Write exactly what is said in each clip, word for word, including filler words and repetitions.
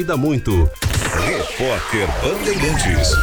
Cuida muito. Repórter Bandeirantes.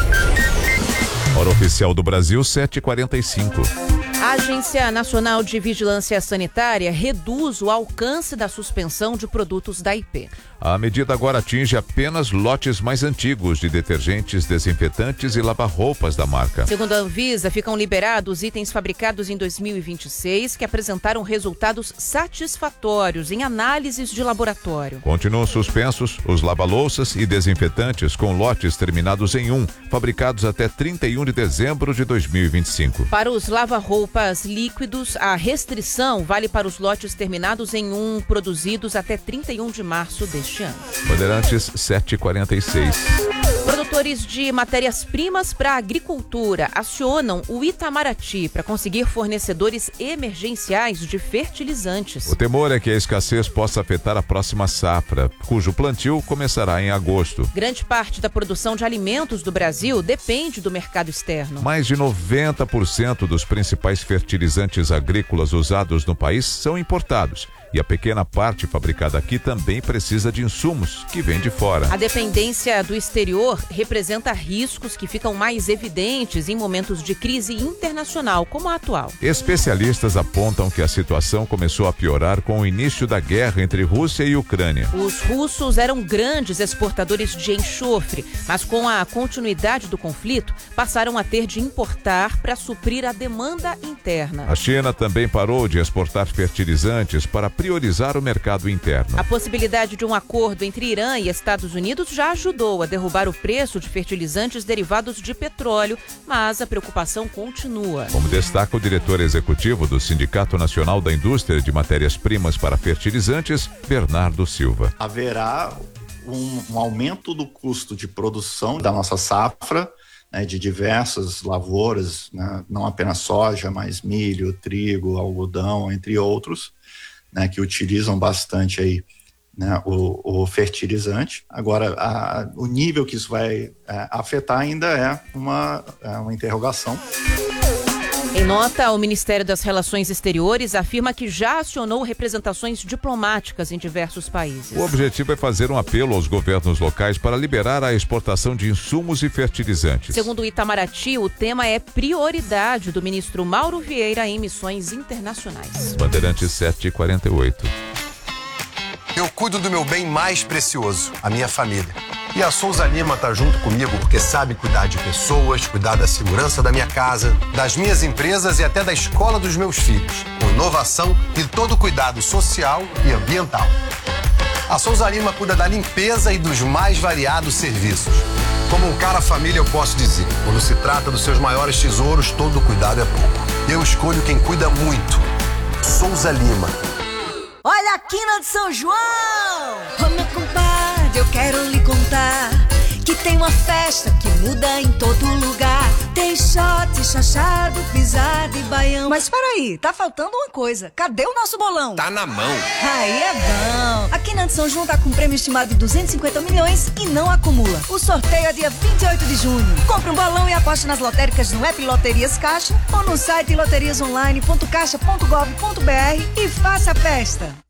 Hora oficial do Brasil, sete e quarenta e cinco. A Agência Nacional de Vigilância Sanitária reduz o alcance da suspensão de produtos da I P. A medida agora atinge apenas lotes mais antigos de detergentes, desinfetantes e lava-roupas da marca. Segundo a Anvisa, ficam liberados itens fabricados em dois mil e vinte e seis que apresentaram resultados satisfatórios em análises de laboratório. Continuam suspensos os lava-louças e desinfetantes com lotes terminados em um, fabricados até trinta e um de dezembro de dois mil e vinte e cinco. Para os lava-roupas líquidos, a restrição vale para os lotes terminados em um, produzidos até trinta e um de março deste ano. Bandeirantes, sete e quarenta e seis. Produtores de matérias-primas para a agricultura acionam o Itamaraty para conseguir fornecedores emergenciais de fertilizantes. O temor é que a escassez possa afetar a próxima safra, cujo plantio começará em agosto. Grande parte da produção de alimentos do Brasil depende do mercado externo. Mais de noventa por cento dos principais fertilizantes agrícolas usados no país são importados. E a pequena parte fabricada aqui também precisa de insumos que vêm de fora. A dependência do exterior representa riscos que ficam mais evidentes em momentos de crise internacional, como a atual. Especialistas apontam que a situação começou a piorar com o início da guerra entre Rússia e Ucrânia. Os russos eram grandes exportadores de enxofre, mas com a continuidade do conflito, passaram a ter de importar para suprir a demanda interna. A China também parou de exportar fertilizantes para priorizar o mercado interno. A possibilidade de um acordo entre Irã e Estados Unidos já ajudou a derrubar o preço de fertilizantes derivados de petróleo, mas a preocupação continua. Como destaca o diretor executivo do Sindicato Nacional da Indústria de Matérias-Primas para Fertilizantes, Bernardo Silva. Haverá um, um aumento do custo de produção da nossa safra, né, de diversas lavouras, né, não apenas soja, mas milho, trigo, algodão, entre outros, né, que utilizam bastante aí, né, o, o fertilizante. Agora, a, o nível que isso vai é, afetar ainda é uma, é uma interrogação. Em nota, o Ministério das Relações Exteriores afirma que já acionou representações diplomáticas em diversos países. O objetivo é fazer um apelo aos governos locais para liberar a exportação de insumos e fertilizantes. Segundo o Itamaraty, o tema é prioridade do ministro Mauro Vieira em missões internacionais. Bandeirantes, sete e quarenta e oito. Eu cuido do meu bem mais precioso, a minha família. E a Souza Lima tá junto comigo porque sabe cuidar de pessoas, cuidar da segurança da minha casa, das minhas empresas e até da escola dos meus filhos, com inovação e todo o cuidado social e ambiental. A Souza Lima cuida da limpeza e dos mais variados serviços. Como um cara família, eu posso dizer, quando se trata dos seus maiores tesouros, todo cuidado é pouco. Eu escolho quem cuida muito. Souza Lima. Olha a quina de São João! Ô meu compadre, eu quero lhe contar que tem uma festa que muda em todo lugar. Tem shot, chachado, pisada e baião. Mas peraí, tá faltando uma coisa. Cadê o nosso bolão? Tá na mão. Aí é bom. A Quina de São João tá com um prêmio estimado de duzentos e cinquenta milhões e não acumula. O sorteio é dia vinte e oito de junho. Compre um bolão e aposte nas lotéricas no app Loterias Caixa ou no site loterias online ponto caixa ponto gov ponto br e faça a festa.